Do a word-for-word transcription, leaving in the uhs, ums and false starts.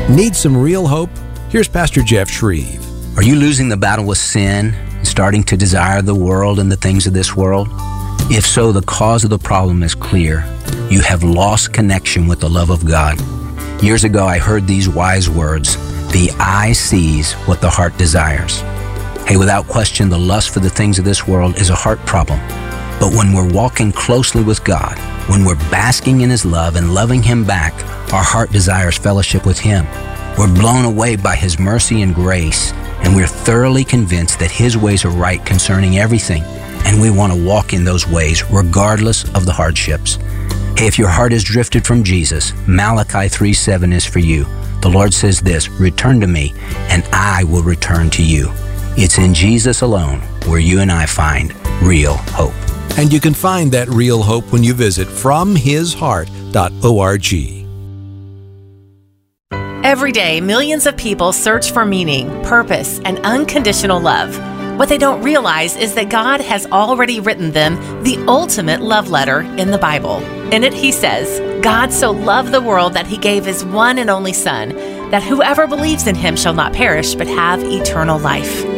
Need some real hope? Here's Pastor Jeff Shreve. Are you losing the battle with sin and starting to desire the world and the things of this world? If so, the cause of the problem is clear. You have lost connection with the love of God. Years ago, I heard these wise words, "The eye sees what the heart desires." Hey, without question, the lust for the things of this world is a heart problem. But when we're walking closely with God, when we're basking in His love and loving Him back, our heart desires fellowship with Him. We're blown away by His mercy and grace, and we're thoroughly convinced that His ways are right concerning everything, and we want to walk in those ways regardless of the hardships. Hey, if your heart has drifted from Jesus, Malachi three seven is for you. The Lord says this, "Return to me, and I will return to you." It's in Jesus alone where you and I find real hope. And you can find that real hope when you visit from his heart dot org. Every day, millions of people search for meaning, purpose, and unconditional love. What they don't realize is that God has already written them the ultimate love letter in the Bible. In it, He says, "God so loved the world that He gave His one and only Son, that whoever believes in Him shall not perish but have eternal life."